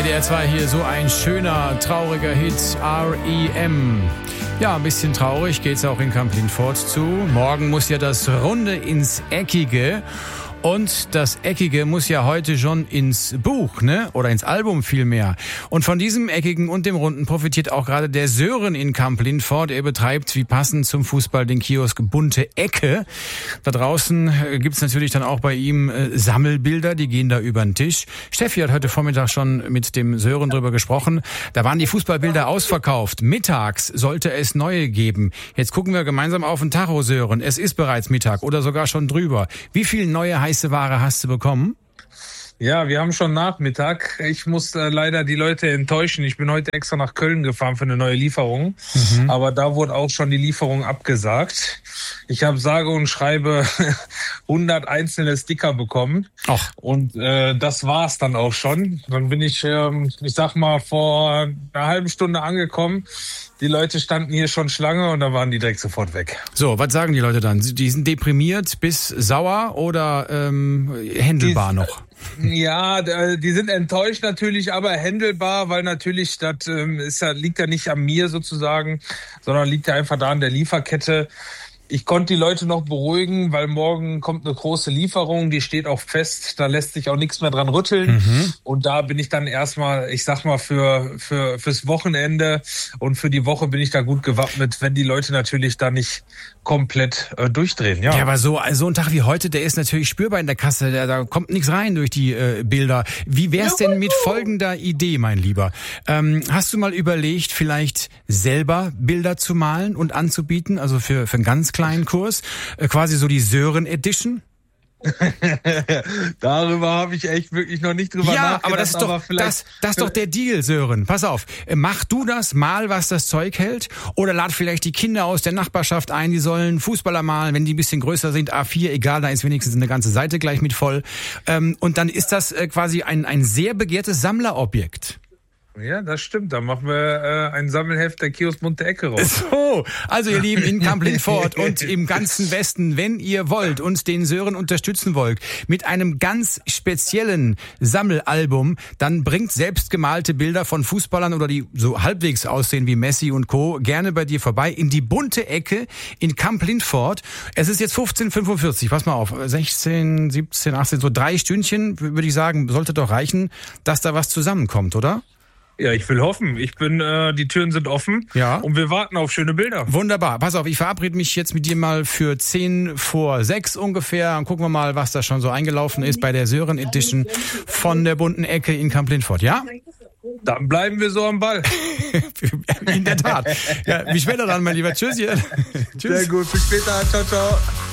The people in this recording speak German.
WDR 2 hier, so ein schöner, trauriger Hit, R.E.M. Ja, ein bisschen traurig geht's auch in Kamp-Lintfort zu. Morgen muss ja das Runde ins Eckige. Und das Eckige muss ja heute schon ins Buch, ne? Oder ins Album vielmehr. Und von diesem Eckigen und dem Runden profitiert auch gerade der Sören in Kamp-Lintfort. Er betreibt, wie passend zum Fußball, den Kiosk Bunte Ecke. Da draußen gibt's natürlich dann auch bei ihm Sammelbilder, die gehen da über den Tisch. Steffi hat heute Vormittag schon mit dem Sören drüber gesprochen. Da waren die Fußballbilder ausverkauft. Mittags sollte es neue geben. Jetzt gucken wir gemeinsam auf den Tacho, Sören. Es ist bereits Mittag oder sogar schon drüber. Wie viel neue heiße Ware hast du bekommen? Ja, wir haben schon Nachmittag. Ich muss leider die Leute enttäuschen. Ich bin heute extra nach Köln gefahren für eine neue Lieferung. Aber da wurde auch schon die Lieferung abgesagt. Ich habe sage und schreibe 100 einzelne Sticker bekommen. Ach. Und das war's dann auch schon. Dann bin ich sag mal, vor einer halben Stunde angekommen. Die Leute standen hier schon Schlange und dann waren die direkt sofort weg. So, was sagen die Leute dann? Die sind deprimiert bis sauer oder händelbar noch? Ja, die sind enttäuscht natürlich, aber händelbar, weil natürlich das liegt ja nicht an mir sozusagen, sondern liegt ja einfach da an der Lieferkette. Ich konnte die Leute noch beruhigen, weil morgen kommt eine große Lieferung, die steht auch fest, da lässt sich auch nichts mehr dran rütteln. Und da bin ich dann erstmal, ich sag mal, fürs Wochenende und für die Woche bin ich da gut gewappnet, wenn die Leute natürlich da nicht komplett durchdrehen. Ja, aber so ein Tag wie heute, der ist natürlich spürbar in der Kasse, da kommt nichts rein durch die Bilder. Wie wär's denn mit folgender Idee, mein Lieber? Hast du mal überlegt, vielleicht selber Bilder zu malen und anzubieten, also für einen ganz kleinen Kurs, quasi so die Sören Edition? Darüber habe ich echt wirklich noch nicht drüber nachgedacht. Aber das ist doch der Deal, Sören. Pass auf, mach du das, mal was das Zeug hält, oder lad vielleicht die Kinder aus der Nachbarschaft ein, die sollen Fußballer malen, wenn die ein bisschen größer sind, A4, egal, da ist wenigstens eine ganze Seite gleich mit voll. Und dann ist das quasi ein sehr begehrtes Sammlerobjekt. Ja, das stimmt. Da machen wir ein Sammelheft der Kiosk Bunte Ecke raus. So, also ihr Lieben, in Kamp-Lintfort und im ganzen Westen, wenn ihr wollt und den Sören unterstützen wollt, mit einem ganz speziellen Sammelalbum, dann bringt selbstgemalte Bilder von Fußballern oder die so halbwegs aussehen wie Messi und Co. gerne bei dir vorbei in die Bunte Ecke in Kamp-Lintfort. Es ist jetzt 15:45, pass mal auf, 16, 17, 18, so 3 Stündchen, würde ich sagen, sollte doch reichen, dass da was zusammenkommt, oder? Ja, ich will hoffen. Die Türen sind offen. Ja. Und wir warten auf schöne Bilder. Wunderbar. Pass auf, ich verabrede mich jetzt mit dir mal für 5:10 ungefähr. Dann gucken wir mal, was da schon so eingelaufen ist bei der Sören Edition von der Bunten Ecke in Kamp-Lintfort, ja? Dann bleiben wir so am Ball. In der Tat. Ja, bis später dann, mein Lieber. Tschüss. Tschüss. Sehr gut. Bis später. Ciao, ciao.